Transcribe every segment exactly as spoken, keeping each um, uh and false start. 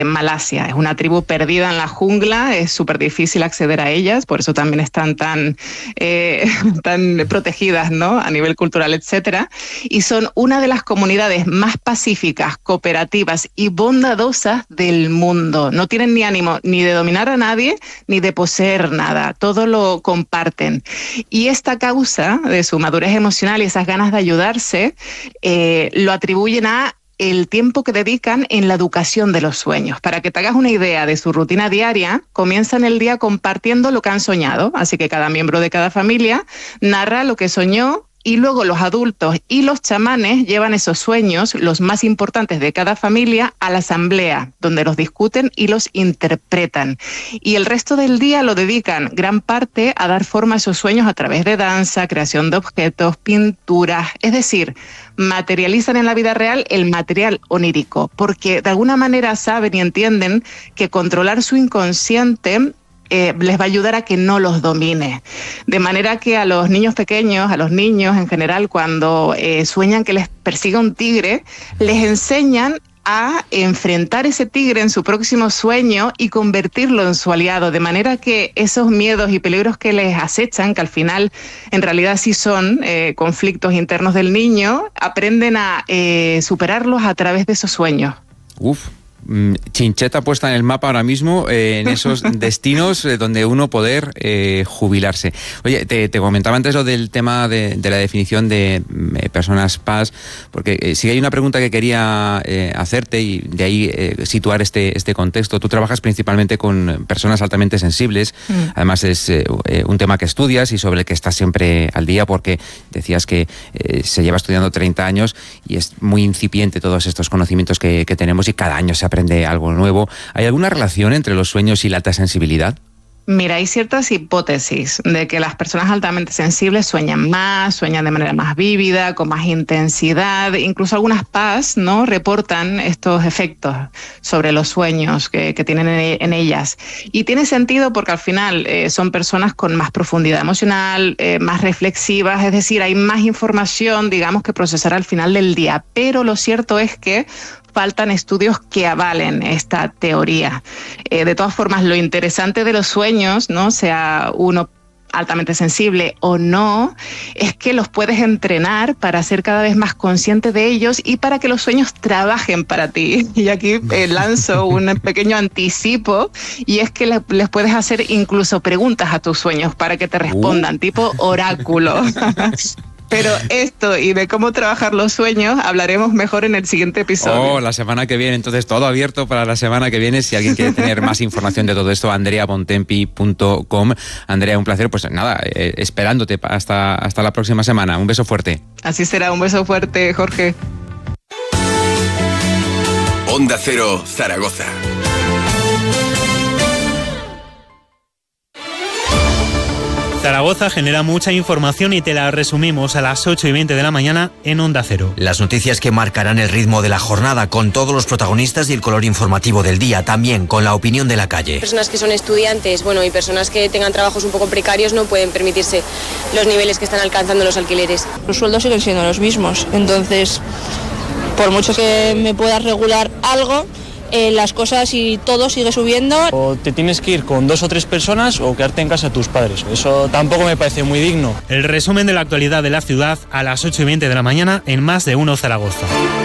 en Malasia. Es una tribu perdida en la jungla, es súper difícil acceder a ellas, por eso también están tan, eh, tan protegidas, ¿no?, a nivel cultural, etcétera. Y son una de las comunidades más pacíficas, cooperativas y bondadosas del mundo. No tienen ni ánimo ni de dominar a nadie, ni de poseer nada. Todo lo comparten. Y esta causa de su madurez emocional y esas ganas de ayudarse, eh, lo atribuyen a el tiempo que dedican en la educación de los sueños. Para que te hagas una idea de su rutina diaria, comienzan el día compartiendo lo que han soñado. Así que cada miembro de cada familia narra lo que soñó, y luego los adultos y los chamanes llevan esos sueños, los más importantes de cada familia, a la asamblea, donde los discuten y los interpretan. Y el resto del día lo dedican gran parte a dar forma a esos sueños a través de danza, creación de objetos, pinturas, es decir, materializan en la vida real el material onírico, porque de alguna manera saben y entienden que controlar su inconsciente Eh, les va a ayudar a que no los domine. De manera que a los niños pequeños, a los niños en general, cuando eh, sueñan que les persiga un tigre, les enseñan a enfrentar ese tigre en su próximo sueño y convertirlo en su aliado, de manera que esos miedos y peligros que les acechan, que al final en realidad sí son eh, conflictos internos del niño, aprenden a eh, superarlos a través de esos sueños. Uf. Chincheta puesta en el mapa ahora mismo, eh, en esos destinos eh, donde uno poder eh, jubilarse. Oye, te, te comentaba antes lo del tema de, de la definición de eh, personas P A S, porque eh, sí hay una pregunta que quería eh, hacerte y de ahí eh, situar este, este contexto. Tú trabajas principalmente con personas altamente sensibles, mm. además es eh, un tema que estudias y sobre el que estás siempre al día, porque decías que eh, se lleva estudiando treinta años y es muy incipiente todos estos conocimientos que, que tenemos y cada año se aprende algo nuevo. ¿Hay alguna relación entre los sueños y la alta sensibilidad? Mira, hay ciertas hipótesis de que las personas altamente sensibles sueñan más, sueñan de manera más vívida, con más intensidad. Incluso algunas P A S, ¿no?, reportan estos efectos sobre los sueños que, que tienen en, en ellas. Y tiene sentido porque al final eh, son personas con más profundidad emocional, eh, más reflexivas, es decir, hay más información, digamos, que procesar al final del día. Pero lo cierto es que faltan estudios que avalen esta teoría. Eh, de todas formas, lo interesante de los sueños, ¿no?, sea uno altamente sensible o no, es que los puedes entrenar para ser cada vez más consciente de ellos y para que los sueños trabajen para ti. Y aquí eh, lanzo un pequeño anticipo, y es que le, les puedes hacer incluso preguntas a tus sueños para que te respondan, uh. tipo oráculo. Pero esto y de cómo trabajar los sueños hablaremos mejor en el siguiente episodio. Oh, la semana que viene, entonces todo abierto para la semana que viene. Si alguien quiere tener más información de todo esto, andrea bontempi punto com. Andrea, un placer, pues nada, eh, esperándote hasta, hasta la próxima semana. Un beso fuerte. Así será, un beso fuerte, Jorge. Onda Cero, Zaragoza. Zaragoza genera mucha información y te la resumimos a las ocho y veinte de la mañana en Onda Cero. Las noticias que marcarán el ritmo de la jornada, con todos los protagonistas y el color informativo del día, también con la opinión de la calle. Personas que son estudiantes, bueno, y personas que tengan trabajos un poco precarios no pueden permitirse los niveles que están alcanzando los alquileres. Los sueldos siguen siendo los mismos, entonces, por mucho que me puedas regular algo, Eh, las cosas y todo sigue subiendo. O te tienes que ir con dos o tres personas o quedarte en casa de tus padres. Eso tampoco me parece muy digno. El resumen de la actualidad de la ciudad a las ocho y veinte de la mañana en Más de Uno Zaragoza.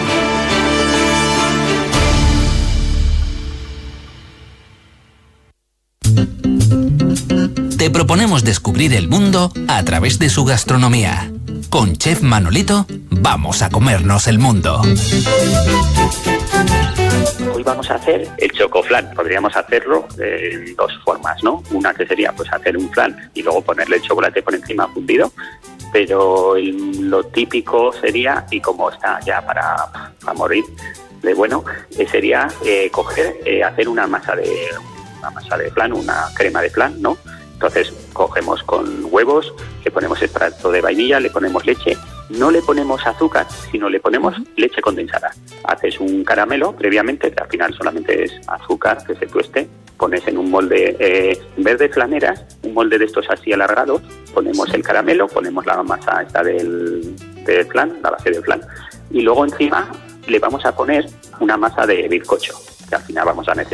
Te proponemos descubrir el mundo a través de su gastronomía. Con Chef Manolito, vamos a comernos el mundo. Hoy vamos a hacer el chocoflan. Podríamos hacerlo en dos formas, ¿no? Una que sería pues hacer un flan y luego ponerle el chocolate por encima fundido, pero el, lo típico sería, y como está ya para, para morir de bueno, eh, sería eh, coger, eh, hacer una masa de una masa de flan, una crema de flan, ¿no? Entonces cogemos con huevos, le ponemos extracto de vainilla, le ponemos leche, no le ponemos azúcar, sino le ponemos leche condensada. Haces un caramelo previamente, que al final solamente es azúcar que se tueste, pones en un molde, eh, en vez de flaneras, un molde de estos así alargados, ponemos el caramelo, ponemos la masa esta del, del flan, la base del flan, y luego encima le vamos a poner una masa de bizcocho, que al final vamos a necesitar